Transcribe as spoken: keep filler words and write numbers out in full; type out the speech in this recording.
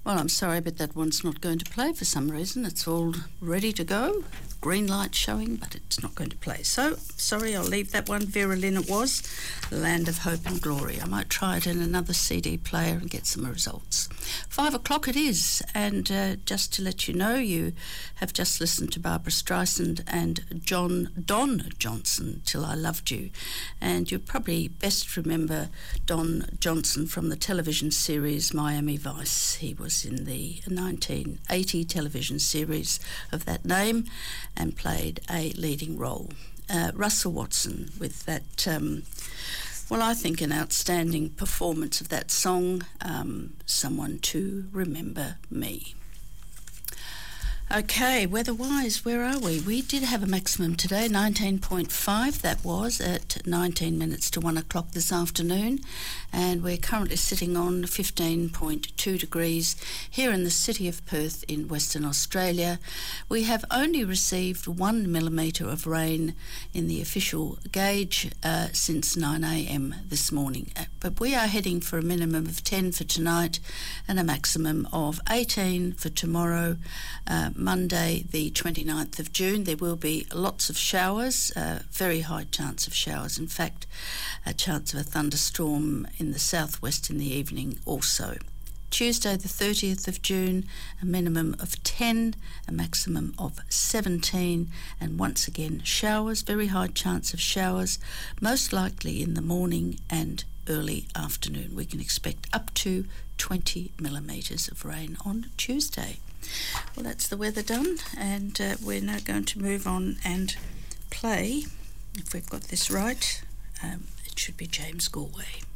Well, I'm sorry, but that one's not going to play for some reason. It's all ready to go. Green light showing, but it's not going to play. So, sorry, I'll leave that one. Vera Lynn it was, Land of Hope and Glory. I might try it in another C D player and get some results. Five o'clock it is, and uh, just to let you know, you have just listened to Barbara Streisand and John Don Johnson, Till I Loved You. And you probably best remember Don Johnson from the television series Miami Vice. He was in the nineteen eighty television series of that name and played a leading role. Uh, Russell Watson with that, um, well, I think an outstanding performance of that song, um, Someone to Remember Me. Okay, weather-wise, where are we? We did have a maximum today, nineteen point five. That was at nineteen minutes to one o'clock this afternoon. And we're currently sitting on fifteen point two degrees here in the city of Perth in Western Australia. We have only received one millimetre of rain in the official gauge uh, since nine a.m. this morning. But we are heading for a minimum of ten for tonight and a maximum of eighteen for tomorrow, uh, Monday the twenty-ninth of June. There will be lots of showers, uh, very high chance of showers. In fact, a chance of a thunderstorm in the southwest in the evening also. Tuesday the thirtieth of June, a minimum of ten, a maximum of seventeen, and once again showers, very high chance of showers, most likely in the morning and early afternoon. We can expect up to twenty millimetres of rain on Tuesday. Well, that's the weather done, and uh, we're now going to move on and play, if we've got this right, um, it should be James Galway.